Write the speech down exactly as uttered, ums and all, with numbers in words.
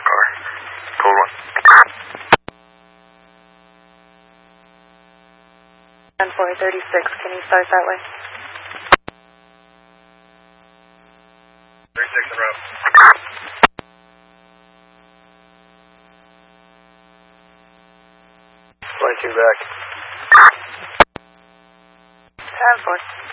car. Code one. ten four thirty-six, can you start that way? thirty-six en route. Flight two back. ten four.